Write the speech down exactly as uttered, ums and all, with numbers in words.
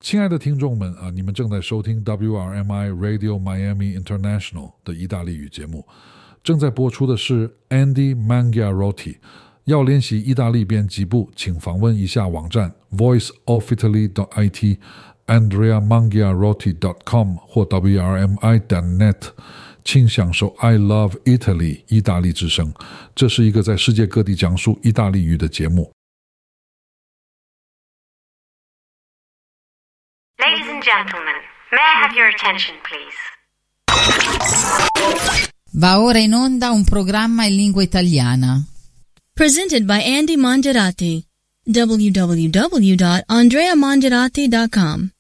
亲爱的听众们啊，你们正在收听 W R M I Radio Miami International 的意大利语节目，正在播出的是 Andy Mangiarotti。要练习意大利编辑部，请访问一下网站 voice of italy dot I T andrea mangiarotti dot com 或 W R M I dot net， 请享受 I Love Italy 意大利之声。这是一个在世界各地讲述意大利语的节目。 Ladies and gentlemen, may I have your attention, please? Va ora in onda un programma in lingua italiana. Presented by Andy Mangiarotti. w w w dot andrea mangiarotti dot com